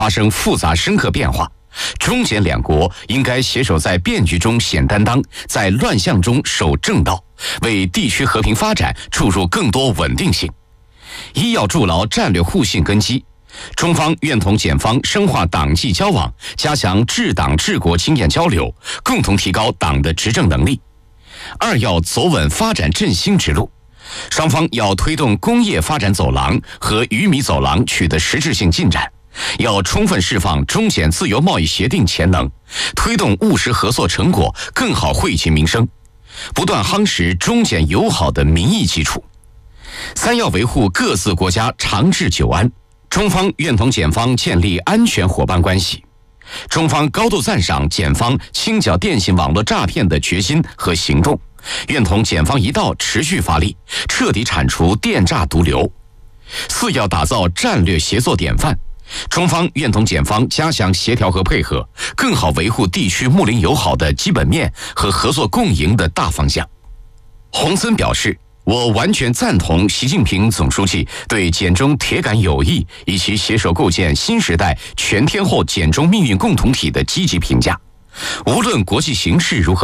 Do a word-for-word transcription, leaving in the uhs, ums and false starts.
发生复杂深刻变化。中柬两国应该携手在变局中显担当，在乱象中守正道，为地区和平发展注入更多稳定性。一要筑牢战略互信根基，中方愿同柬方深化党际交往，加强治党治国经验交流，共同提高党的执政能力。二要走稳发展振兴之路，双方要推动工业发展走廊和鱼米走廊取得实质性进展，要充分释放中柬自由贸易协定潜能，推动务实合作成果更好惠及民生，不断夯实中柬友好的民意基础。三要维护各自国家长治久安，中方愿同柬方建立安全伙伴关系。中方高度赞赏柬方清剿电信网络诈骗的决心和行动，愿同柬方一道持续发力，彻底铲除电诈毒瘤。四要打造战略协作典范，中方愿同柬方加强协调和配合，更好维护地区睦邻友好的基本面和合作共赢的大方向。洪森表示，我完全赞同习近平总书记对柬中铁杆友谊以及携手构建新时代全天候柬中命运共同体的积极评价。无论国际形势如何